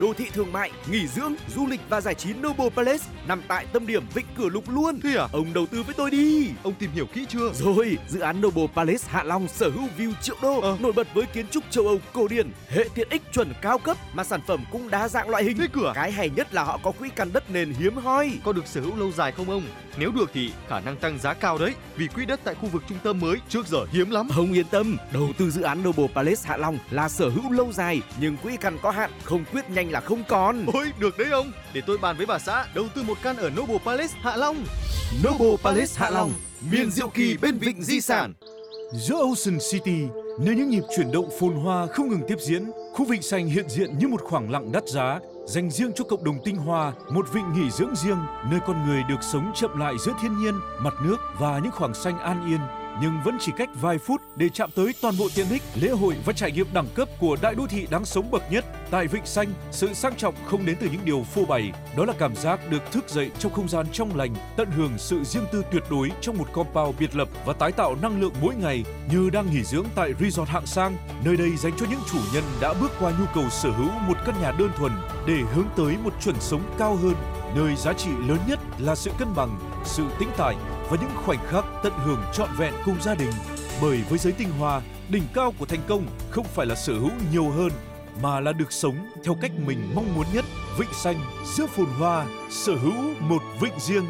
Đô thị thương mại, nghỉ dưỡng, du lịch và giải trí Noble Palace nằm tại tâm điểm Vịnh Cửa Lục luôn. Thế à? Ông đầu tư với tôi đi. Ông tìm hiểu kỹ chưa? Rồi, dự án Noble Palace Hạ Long sở hữu view triệu đô, nổi bật với kiến trúc châu Âu cổ điển, hệ tiện ích chuẩn cao cấp mà sản phẩm cũng đa dạng loại hình. Thế cửa? Cái hay nhất là họ có quỹ căn đất nền hiếm hoi. Có được sở hữu lâu dài không ông? Nếu được thì khả năng tăng giá cao đấy, vì quỹ đất tại khu vực trung tâm mới trước giờ hiếm lắm. Ông yên tâm, đầu tư dự án Noble Palace Hạ Long là sở hữu lâu dài, nhưng quỹ căn có hạn, không quyết nhanh là không còn. Ôi, được đấy ông. Để tôi bàn với bà xã đầu tư một căn ở Noble Palace Hạ Long. Noble Palace Hạ Long, miền diệu kỳ bên vịnh di sản. Giữa Ocean City, nơi những nhịp chuyển động phồn hoa không ngừng tiếp diễn, khu vịnh xanh hiện diện như một khoảng lặng đắt giá, dành riêng cho cộng đồng tinh hoa, một vịnh nghỉ dưỡng riêng, nơi con người được sống chậm lại giữa thiên nhiên, mặt nước và những khoảng xanh an yên. Nhưng vẫn chỉ cách vài phút để chạm tới toàn bộ tiện ích, lễ hội và trải nghiệm đẳng cấp của đại đô thị đáng sống bậc nhất. Tại Vịnh Xanh, sự sang trọng không đến từ những điều phô bày, đó là cảm giác được thức dậy trong không gian trong lành, tận hưởng sự riêng tư tuyệt đối trong một compound biệt lập và tái tạo năng lượng mỗi ngày như đang nghỉ dưỡng tại resort hạng sang. Nơi đây dành cho những chủ nhân đã bước qua nhu cầu sở hữu một căn nhà đơn thuần để hướng tới một chuẩn sống cao hơn, nơi giá trị lớn nhất là sự cân bằng, sự tĩnh tại và những khoảnh khắc tận hưởng trọn vẹn cùng gia đình. Bởi với giới tinh hoa, đỉnh cao của thành công không phải là sở hữu nhiều hơn, mà là được sống theo cách mình mong muốn nhất. Vịnh Xanh giữa phồn hoa, sở hữu một vịnh riêng.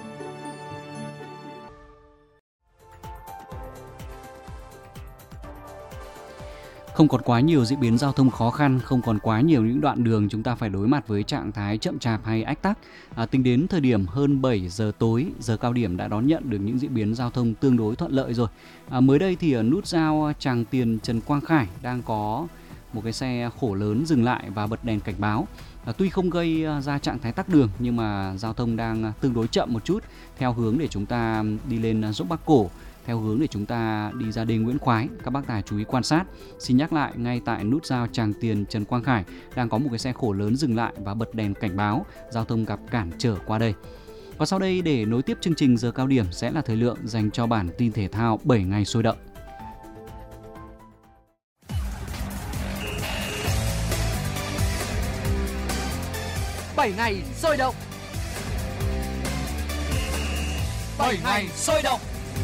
Không còn quá nhiều diễn biến giao thông khó khăn, không còn quá nhiều những đoạn đường chúng ta phải đối mặt với trạng thái chậm chạp hay ách tắc. Tính đến thời điểm hơn 7 giờ tối, giờ cao điểm đã đón nhận được những diễn biến giao thông tương đối thuận lợi rồi. Mới đây thì ở nút giao Tràng Tiền Trần Quang Khải đang có một cái xe khổ lớn dừng lại và bật đèn cảnh báo. Tuy không gây ra trạng thái tắc đường nhưng mà giao thông đang tương đối chậm một chút theo hướng để chúng ta đi lên dốc Bắc Cổ, theo hướng để chúng ta đi ra đê Nguyễn Khoái. Các bác tài chú ý quan sát. Xin nhắc lại, ngay tại nút giao Tràng Tiền Trần Quang Khải đang có một cái xe khổ lớn dừng lại và bật đèn cảnh báo, giao thông gặp cản trở qua đây. Và sau đây để nối tiếp chương trình giờ cao điểm sẽ là thời lượng dành cho bản tin thể thao 7 ngày sôi động. Bảy ngày sôi động. 7 ngày sôi động.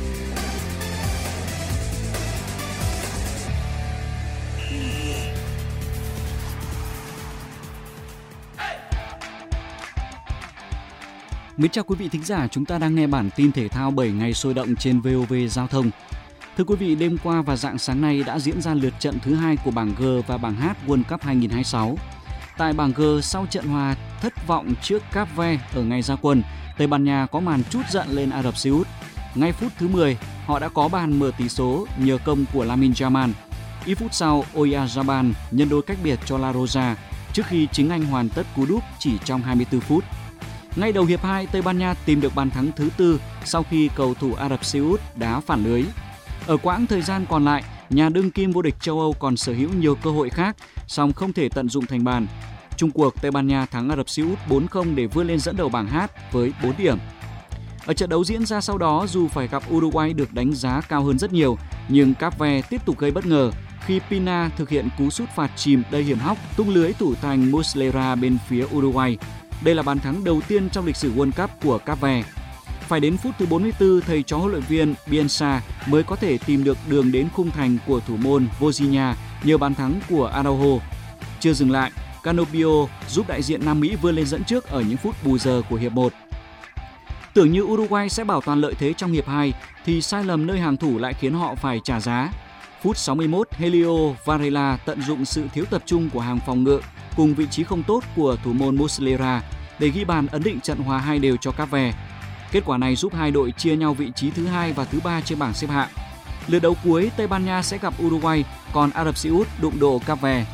Mến chào quý vị thính giả, chúng ta đang nghe bản tin thể thao 7 ngày sôi động trên VOV Giao thông. Thưa quý vị, đêm qua và rạng sáng nay đã diễn ra lượt trận thứ 2 của bảng G và bảng H World Cup 2026. Tại bảng G, sau trận hòa thất vọng trước Cape Verde ở ngày ra quân, Tây Ban Nha có màn trút giận lên Ả Rập Xê Út. Ngay phút thứ 10, họ đã có bàn mở tỷ số nhờ công của Lamine Yamal. Ít phút sau, Oyarzabal nhân đôi cách biệt cho La Roja trước khi chính anh hoàn tất cú đúp chỉ trong 24 phút. Ngay đầu hiệp 2, Tây Ban Nha tìm được bàn thắng thứ 4 sau khi cầu thủ Ả Rập Xê Út đá phản lưới. Ở quãng thời gian còn lại, nhà đương kim vô địch châu Âu còn sở hữu nhiều cơ hội khác, song không thể tận dụng thành bàn. Chung cuộc, Tây Ban Nha thắng Ả Rập Xê Út 4-0 để vươn lên dẫn đầu bảng H với 4 điểm. Ở trận đấu diễn ra sau đó, dù phải gặp Uruguay được đánh giá cao hơn rất nhiều, nhưng Cape Verde tiếp tục gây bất ngờ khi Pina thực hiện cú sút phạt chìm đầy hiểm hóc tung lưới thủ thành Muslera bên phía Uruguay. Đây là bàn thắng đầu tiên trong lịch sử World Cup của Cape Verde. Phải đến phút thứ 44, thầy trò huấn luyện viên Bielsa mới có thể tìm được đường đến khung thành của thủ môn Vozinha nhờ bàn thắng của Araujo. Chưa dừng lại, Canopio giúp đại diện Nam Mỹ vươn lên dẫn trước ở những phút bù giờ của hiệp 1. Tưởng như Uruguay sẽ bảo toàn lợi thế trong hiệp 2 thì sai lầm nơi hàng thủ lại khiến họ phải trả giá. Phút 61, Helio Varela tận dụng sự thiếu tập trung của hàng phòng ngự cùng vị trí không tốt của thủ môn Muslera để ghi bàn ấn định trận hòa 2 đều cho Cape Verde. Kết quả này giúp hai đội chia nhau vị trí thứ 2 và thứ 3 trên bảng xếp hạng. Lượt đấu cuối, Tây Ban Nha sẽ gặp Uruguay, còn Ả Rập Xê Út đụng độ Cape Verde.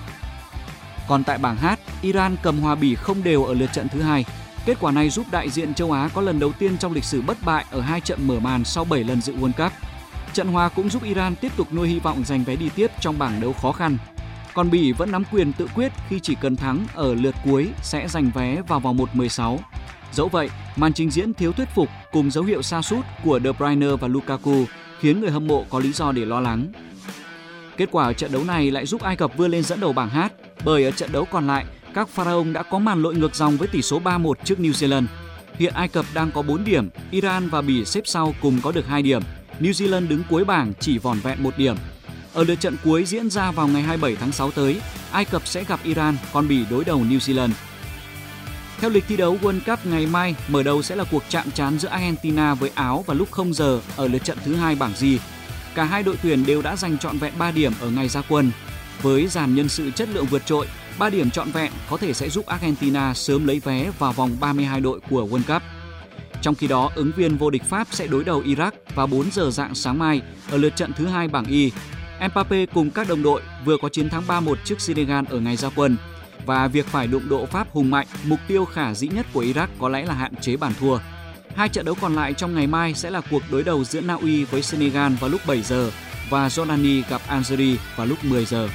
Còn tại bảng H, Iran cầm hòa Bỉ không đều ở lượt trận thứ 2. Kết quả này giúp đại diện châu Á có lần đầu tiên trong lịch sử bất bại ở 2 trận mở màn sau 7 lần dự World Cup. Trận hòa cũng giúp Iran tiếp tục nuôi hy vọng giành vé đi tiếp trong bảng đấu khó khăn. Còn Bỉ vẫn nắm quyền tự quyết khi chỉ cần thắng ở lượt cuối sẽ giành vé vào vòng 1/16. Dẫu vậy, màn trình diễn thiếu thuyết phục cùng dấu hiệu sa sút của De Bruyne và Lukaku khiến người hâm mộ có lý do để lo lắng. Kết quả ở trận đấu này lại giúp Ai Cập vươn lên dẫn đầu bảng H, bởi ở trận đấu còn lại, các Pharaoh đã có màn lội ngược dòng với tỷ số 3-1 trước New Zealand. Hiện Ai Cập đang có 4 điểm, Iran và Bỉ xếp sau cùng có được 2 điểm. New Zealand đứng cuối bảng chỉ vỏn vẹn 1 điểm. Ở lượt trận cuối diễn ra vào ngày 27 tháng 6 tới, Ai Cập sẽ gặp Iran, còn Bỉ đối đầu New Zealand. Theo lịch thi đấu World Cup ngày mai, mở đầu sẽ là cuộc chạm trán giữa Argentina với Áo vào lúc 0 giờ ở lượt trận thứ 2 bảng G. Cả hai đội tuyển đều đã giành trọn vẹn 3 điểm ở ngày ra quân. Với dàn nhân sự chất lượng vượt trội, 3 điểm trọn vẹn có thể sẽ giúp Argentina sớm lấy vé vào vòng 32 đội của World Cup. Trong khi đó, ứng viên vô địch Pháp sẽ đối đầu Iraq vào 4 giờ rạng sáng mai ở lượt trận thứ 2 bảng Y. Mbappé cùng các đồng đội vừa có chiến thắng 3-1 trước Senegal ở ngày ra quân. Và việc phải đụng độ Pháp hùng mạnh, mục tiêu khả dĩ nhất của Iraq có lẽ là hạn chế bàn thua. Hai trận đấu còn lại trong ngày mai sẽ là cuộc đối đầu giữa Na Uy với Senegal vào lúc 7 giờ và Jordani gặp Algeria vào lúc 10 giờ.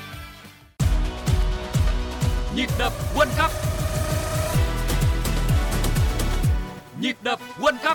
Nhịp đập World Cup. Nhịp đập World Cup.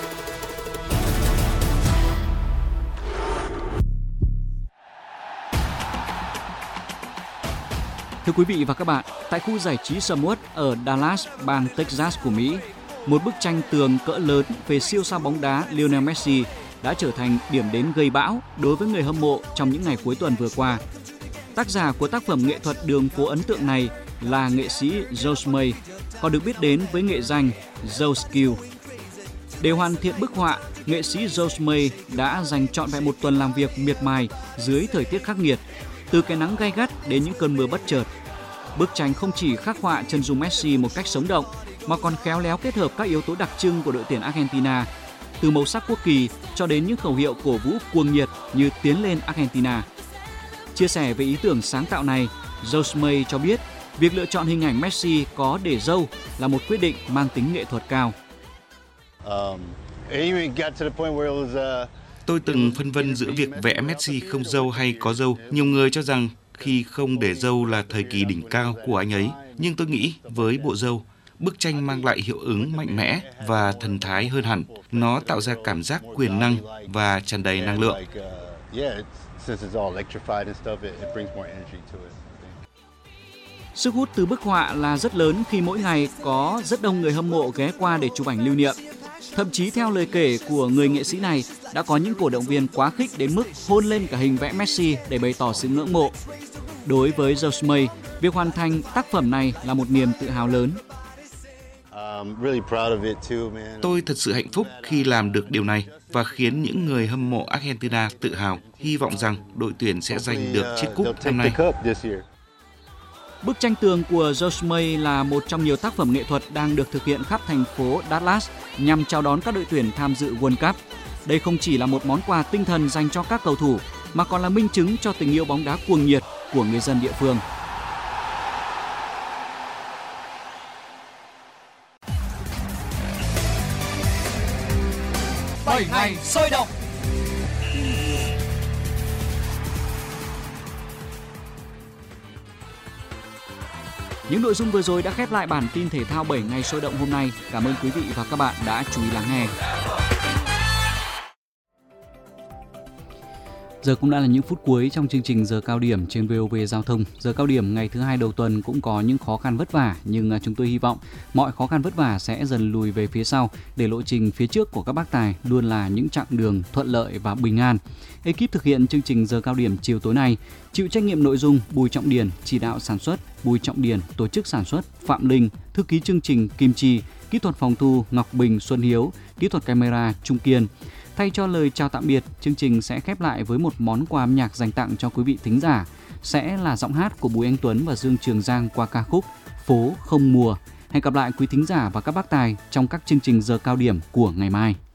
Thưa quý vị và các bạn, tại khu giải trí Summerwood ở Dallas, bang Texas của Mỹ, một bức tranh tường cỡ lớn về siêu sao bóng đá Lionel Messi đã trở thành điểm đến gây bão đối với người hâm mộ trong những ngày cuối tuần vừa qua. Tác giả của tác phẩm nghệ thuật đường phố ấn tượng này là nghệ sĩ Joe May, còn được biết đến với nghệ danh Joe Skill. Để hoàn thiện bức họa, nghệ sĩ Joe May đã dành trọn vẹn một tuần làm việc miệt mài dưới thời tiết khắc nghiệt, từ cái nắng gay gắt đến những cơn mưa bất chợt. Bức tranh không chỉ khắc họa chân dung Messi một cách sống động, mà còn khéo léo kết hợp các yếu tố đặc trưng của đội tuyển Argentina, từ màu sắc quốc kỳ cho đến những khẩu hiệu cổ vũ cuồng nhiệt như tiến lên Argentina. Chia sẻ về ý tưởng sáng tạo này, Joe May cho biết việc lựa chọn hình ảnh Messi có để râu là một quyết định mang tính nghệ thuật cao. Tôi từng phân vân giữa việc vẽ Messi không râu hay có râu. Nhiều người cho rằng khi không để râu là thời kỳ đỉnh cao của anh ấy. Nhưng tôi nghĩ với bộ râu, bức tranh mang lại hiệu ứng mạnh mẽ và thần thái hơn hẳn. Nó tạo ra cảm giác quyền năng và tràn đầy năng lượng. Sức hút từ bức họa là rất lớn khi mỗi ngày có rất đông người hâm mộ ghé qua để chụp ảnh lưu niệm. Thậm chí theo lời kể của người nghệ sĩ này, đã có những cổ động viên quá khích đến mức hôn lên cả hình vẽ Messi để bày tỏ sự ngưỡng mộ. Đối với Joe May, việc hoàn thành tác phẩm này là một niềm tự hào lớn. Tôi thật sự hạnh phúc khi làm được điều này và khiến những người hâm mộ Argentina tự hào, hy vọng rằng đội tuyển sẽ giành được chiếc cúp năm nay. Bức tranh tường của Joe May là một trong nhiều tác phẩm nghệ thuật đang được thực hiện khắp thành phố Dallas nhằm chào đón các đội tuyển tham dự World Cup. Đây không chỉ là một món quà tinh thần dành cho các cầu thủ, mà còn là minh chứng cho tình yêu bóng đá cuồng nhiệt của người dân địa phương. Bảy ngày sôi động. Những nội dung vừa rồi đã khép lại bản tin thể thao 7 ngày sôi động hôm nay. Cảm ơn quý vị và các bạn đã chú ý lắng nghe. Giờ cũng đã là những phút cuối trong chương trình Giờ Cao Điểm trên VOV Giao thông. Giờ Cao Điểm ngày thứ hai đầu tuần cũng có những khó khăn vất vả, nhưng chúng tôi hy vọng mọi khó khăn vất vả sẽ dần lùi về phía sau để lộ trình phía trước của các bác tài luôn là những chặng đường thuận lợi và bình an. Ekip thực hiện chương trình Giờ Cao Điểm chiều tối nay, chịu trách nhiệm nội dung Bùi Trọng Điền, chỉ đạo sản xuất Bùi Trọng Điền, tổ chức sản xuất Phạm Linh, thư ký chương trình Kim Chi, kỹ thuật phòng thu Ngọc Bình, Xuân Hiếu, kỹ thuật camera Trung Kiên. Thay cho lời chào tạm biệt, chương trình sẽ khép lại với một món quà âm nhạc dành tặng cho quý vị thính giả. Sẽ là giọng hát của Bùi Anh Tuấn và Dương Trường Giang qua ca khúc Phố Không Mùa. Hẹn gặp lại quý thính giả và các bác tài trong các chương trình Giờ Cao Điểm của ngày mai.